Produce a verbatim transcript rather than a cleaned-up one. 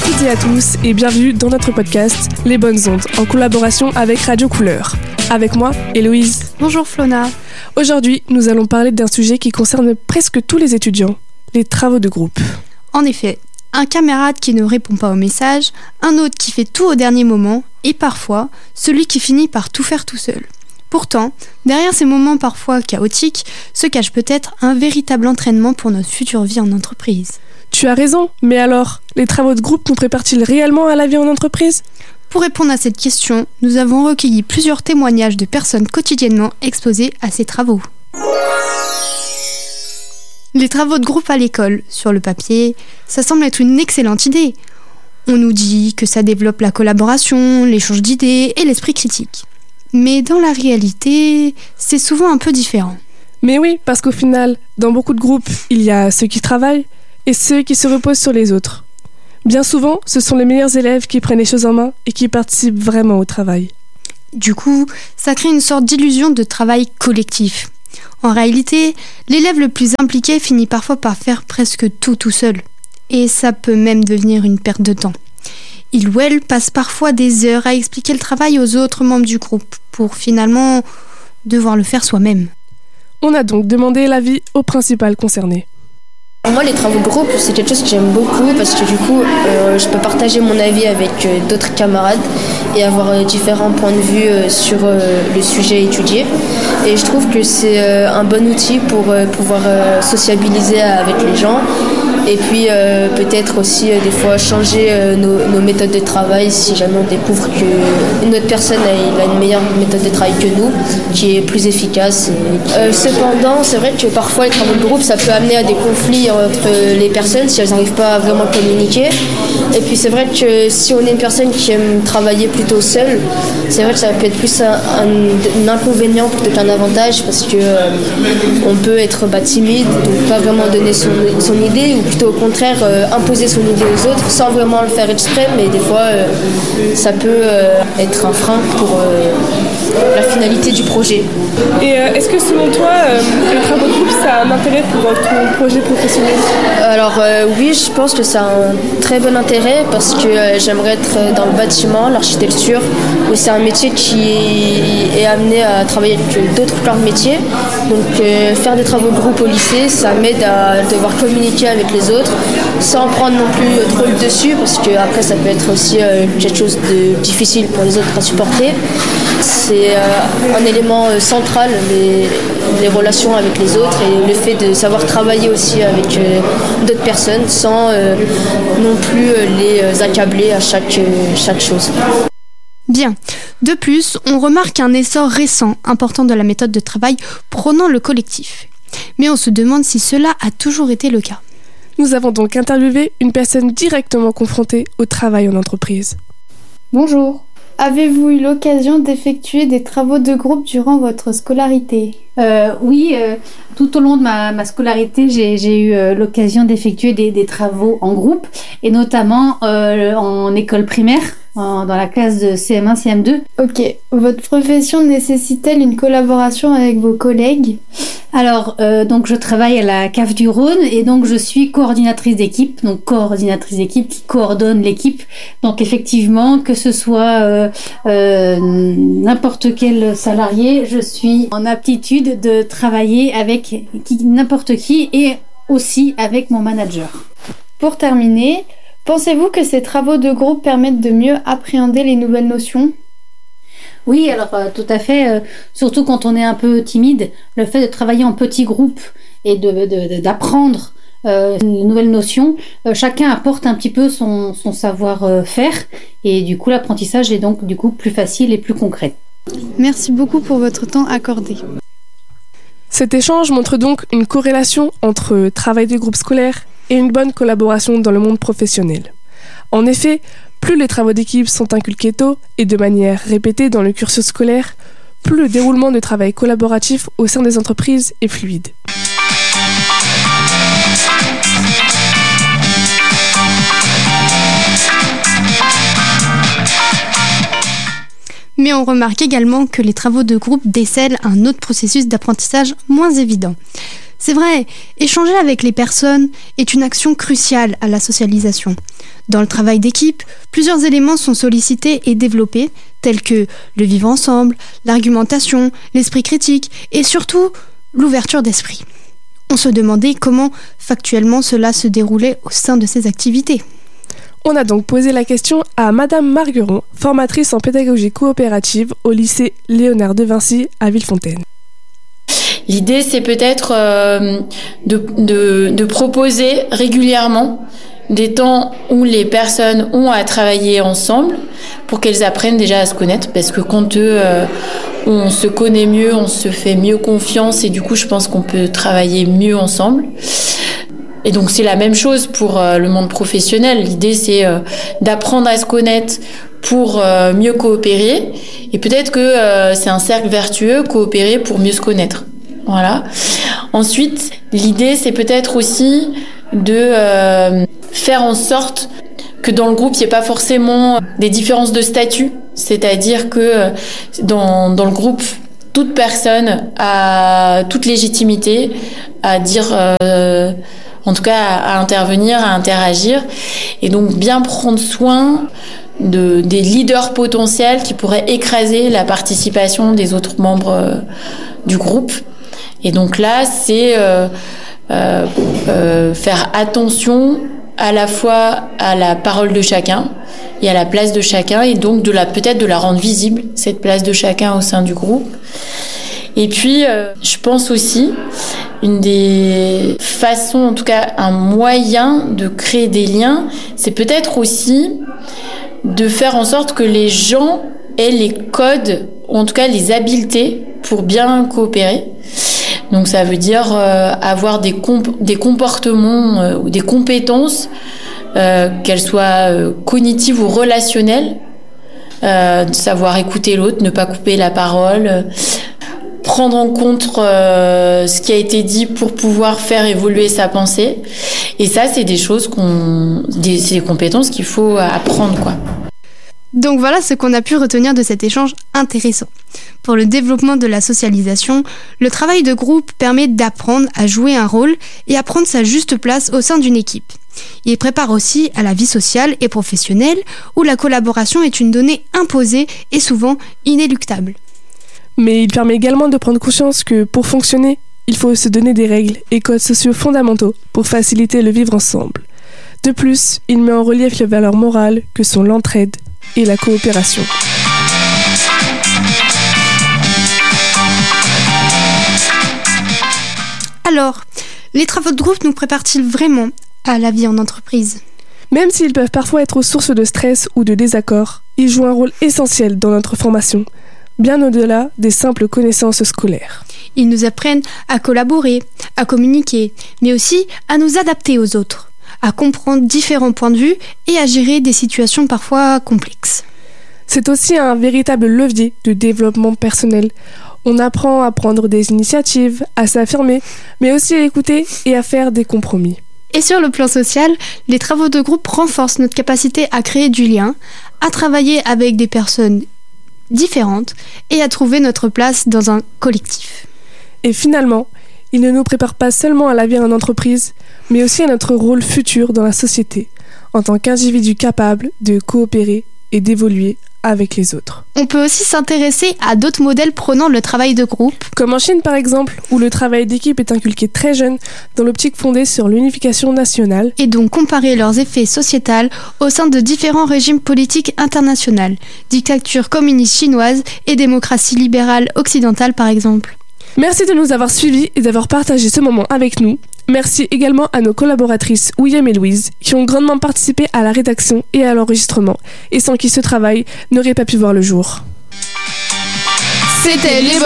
toutes et à tous et bienvenue dans notre podcast Les Bonnes Ondes en collaboration avec Radio Couleur. Avec moi, Héloïse. Bonjour Flona. Aujourd'hui, nous allons parler d'un sujet qui concerne presque tous les étudiants, les travaux de groupe. En effet, un camarade qui ne répond pas au message, un autre qui fait tout au dernier moment et parfois celui qui finit par tout faire tout seul. Pourtant, derrière ces moments parfois chaotiques, se cache peut-être un véritable entraînement pour notre future vie en entreprise. Tu as raison, mais alors, les travaux de groupe nous préparent-ils réellement à la vie en entreprise ? Pour répondre à cette question, nous avons recueilli plusieurs témoignages de personnes quotidiennement exposées à ces travaux. Les travaux de groupe à l'école, sur le papier, ça semble être une excellente idée. On nous dit que ça développe la collaboration, l'échange d'idées et l'esprit critique. Mais dans la réalité, c'est souvent un peu différent. Mais oui, parce qu'au final, dans beaucoup de groupes, il y a ceux qui travaillent et ceux qui se reposent sur les autres. Bien souvent, ce sont les meilleurs élèves qui prennent les choses en main et qui participent vraiment au travail. Du coup, ça crée une sorte d'illusion de travail collectif. En réalité, l'élève le plus impliqué finit parfois par faire presque tout tout seul. Et ça peut même devenir une perte de temps. Il ou elle passe parfois des heures à expliquer le travail aux autres membres du groupe pour finalement devoir le faire soi-même. On a donc demandé l'avis au principal concerné. Moi, les travaux de groupe, c'est quelque chose que j'aime beaucoup parce que du coup, euh, je peux partager mon avis avec euh, d'autres camarades et avoir euh, différents points de vue euh, sur euh, le sujet étudié. Et je trouve que c'est euh, un bon outil pour euh, pouvoir euh, sociabiliser avec les gens et puis euh, peut-être aussi euh, des fois changer euh, nos, nos méthodes de travail si jamais on découvre qu'une autre personne a, a une meilleure méthode de travail que nous, qui est plus efficace. Et, euh, cependant, c'est vrai que parfois les travaux de groupe, ça peut amener à des conflits entre les personnes si elles n'arrivent pas à vraiment communiquer. Et puis c'est vrai que si on est une personne qui aime travailler plutôt seule, c'est vrai que ça peut être plus un, un, un inconvénient plutôt qu'un avantage parce que euh, on peut être bah, timide, donc pas vraiment donner son, son idée ou plutôt au contraire euh, imposer son idée aux autres sans vraiment le faire exprès, mais des fois euh, ça peut euh, être un frein pour euh, la finalité du projet. Et euh, est-ce que selon toi, euh, les travaux de groupe, ça a un intérêt pour ton projet professionnel ? Alors euh, oui, je pense que ça a un très bon intérêt parce que euh, j'aimerais être dans le bâtiment, l'architecture, où c'est un métier qui est amené à travailler avec d'autres corps de métier. Donc euh, faire des travaux de groupe au lycée, ça m'aide à devoir communiquer avec les autres sans prendre non plus trop le dessus parce que après ça peut être aussi euh, quelque chose de difficile pour les autres à supporter. C'est euh, un élément euh, central, les, les relations avec les autres et le fait de savoir travailler aussi avec euh, d'autres personnes sans euh, non plus euh, les accabler à chaque, euh, chaque chose. Bien. De plus, on remarque un essor récent important de la méthode de travail prônant le collectif. Mais on se demande si cela a toujours été le cas. Nous avons donc interviewé une personne directement confrontée au travail en entreprise. Bonjour. Avez-vous eu l'occasion d'effectuer des travaux de groupe durant votre scolarité ? euh, Oui, euh, tout au long de ma, ma scolarité, j'ai, j'ai eu euh, l'occasion d'effectuer des, des travaux en groupe, et notamment euh, en école primaire, en, dans la classe de C M un, C M deux. Ok. Votre profession nécessite-t-elle une collaboration avec vos collègues ? Alors, euh, donc je travaille à la C A F du Rhône et donc je suis coordinatrice d'équipe, donc coordinatrice d'équipe qui coordonne l'équipe. Donc effectivement, que ce soit euh, euh, n'importe quel salarié, je suis en aptitude de travailler avec qui, n'importe qui et aussi avec mon manager. Pour terminer, pensez-vous que ces travaux de groupe permettent de mieux appréhender les nouvelles notions ? Oui, alors euh, tout à fait, euh, surtout quand on est un peu timide, le fait de travailler en petits groupes et de, de, de, d'apprendre euh, une nouvelle notion, euh, chacun apporte un petit peu son, son savoir-faire et du coup l'apprentissage est donc du coup plus facile et plus concret. Merci beaucoup pour votre temps accordé. Cet échange montre donc une corrélation entre travail de groupe scolaire et une bonne collaboration dans le monde professionnel. En effet, plus les travaux d'équipe sont inculqués tôt et de manière répétée dans le cursus scolaire, plus le déroulement de travail collaboratif au sein des entreprises est fluide. Mais on remarque également que les travaux de groupe décèlent un autre processus d'apprentissage moins évident. C'est vrai, échanger avec les personnes est une action cruciale à la socialisation. Dans le travail d'équipe, plusieurs éléments sont sollicités et développés, tels que le vivre ensemble, l'argumentation, l'esprit critique et surtout l'ouverture d'esprit. On se demandait comment factuellement cela se déroulait au sein de ces activités. On a donc posé la question à Madame Margueron, formatrice en pédagogie coopérative au lycée Léonard de Vinci à Villefontaine. L'idée, c'est peut-être euh, de, de, de proposer régulièrement des temps où les personnes ont à travailler ensemble pour qu'elles apprennent déjà à se connaître, parce que quand euh, on se connaît mieux, on se fait mieux confiance et du coup, je pense qu'on peut travailler mieux ensemble. Et donc, c'est la même chose pour euh, le monde professionnel. L'idée, c'est euh, d'apprendre à se connaître pour euh, mieux coopérer. Et peut-être que euh, c'est un cercle vertueux, coopérer pour mieux se connaître. Voilà. Ensuite, l'idée, c'est peut-être aussi de euh, faire en sorte que dans le groupe, il n'y ait pas forcément des différences de statut. C'est-à-dire que euh, dans, dans le groupe, toute personne a toute légitimité à dire, euh, en tout cas à, à intervenir, à interagir. Et donc, bien prendre soin de, des leaders potentiels qui pourraient écraser la participation des autres membres euh, du groupe. Et donc là, c'est euh, euh, euh, faire attention à la fois à la parole de chacun et à la place de chacun, et donc de la peut-être de la rendre visible, cette place de chacun au sein du groupe. Et puis, euh, je pense aussi, une des façons, en tout cas un moyen de créer des liens, c'est peut-être aussi de faire en sorte que les gens aient les codes, ou en tout cas les habiletés pour bien coopérer. Donc ça veut dire euh, avoir des, comp- des comportements euh, ou des compétences, euh, qu'elles soient euh, cognitives ou relationnelles, euh, de savoir écouter l'autre, ne pas couper la parole, euh, prendre en compte euh, ce qui a été dit pour pouvoir faire évoluer sa pensée. Et ça, c'est des choses qu'on, des, c'est des compétences qu'il faut apprendre, quoi. Donc voilà ce qu'on a pu retenir de cet échange intéressant. Pour le développement de la socialisation, le travail de groupe permet d'apprendre à jouer un rôle et à prendre sa juste place au sein d'une équipe. Il prépare aussi à la vie sociale et professionnelle où la collaboration est une donnée imposée et souvent inéluctable. Mais il permet également de prendre conscience que pour fonctionner, il faut se donner des règles et codes sociaux fondamentaux pour faciliter le vivre ensemble. De plus, il met en relief les valeurs morales que sont l'entraide et la coopération. Alors, les travaux de groupe nous préparent-ils vraiment à la vie en entreprise ? Même s'ils peuvent parfois être source de stress ou de désaccord, ils jouent un rôle essentiel dans notre formation, bien au-delà des simples connaissances scolaires. Ils nous apprennent à collaborer, à communiquer, mais aussi à nous adapter aux autres, à comprendre différents points de vue et à gérer des situations parfois complexes. C'est aussi un véritable levier de développement personnel. On apprend à prendre des initiatives, à s'affirmer, mais aussi à écouter et à faire des compromis. Et sur le plan social, les travaux de groupe renforcent notre capacité à créer du lien, à travailler avec des personnes différentes et à trouver notre place dans un collectif. Et finalement, ils ne nous préparent pas seulement à la vie en entreprise, mais aussi à notre rôle futur dans la société, en tant qu'individu capable de coopérer et d'évoluer avec les autres. On peut aussi s'intéresser à d'autres modèles prônant le travail de groupe. Comme en Chine par exemple, où le travail d'équipe est inculqué très jeune dans l'optique fondée sur l'unification nationale. Et donc comparer leurs effets sociétals au sein de différents régimes politiques internationaux, dictature communiste chinoise et démocratie libérale occidentale par exemple. Merci de nous avoir suivis et d'avoir partagé ce moment avec nous. Merci également à nos collaboratrices William et Louise qui ont grandement participé à la rédaction et à l'enregistrement et sans qui ce travail n'aurait pas pu voir le jour. C'était les